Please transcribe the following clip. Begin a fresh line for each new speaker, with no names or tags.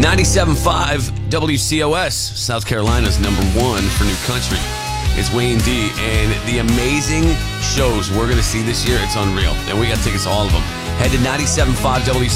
97.5 WCOS, South Carolina's #1 for new country, is Wayne D. And the amazing shows we're going to see this year, it's unreal. And we got tickets to all of them. Head to 97.5 WCOS.